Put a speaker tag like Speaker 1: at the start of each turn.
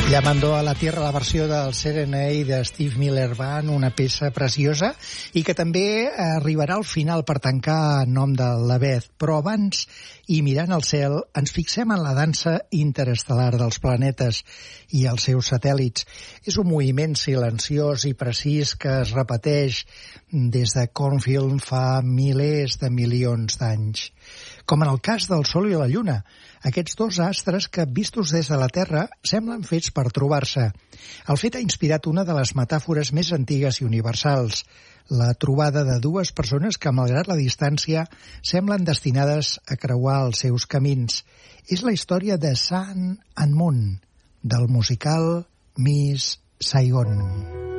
Speaker 1: Llamando a la Tierra, la versió del Serenade de Steve Miller Band, una peça preciosa i que també arribarà al final per tancar en nom de l'Abed. Però abans, i mirant al cel, ens fixem en la dansa interestel·lar dels planetes i els seus satèl·lits. És un moviment silenciós i precís que es repeteix des de Cornfield fa milers de milions d'anys. Com en el cas del Sol i la Lluna, aquests dos astres que, vistos des de la Terra, semblen fets per trobar-se. El fet ha inspirat una de les metàfores més antigues i universals, la trobada de dues persones que, malgrat la distància, semblen destinades a creuar els seus camins. És la història de Sun and Moon, del musical Miss Saigon.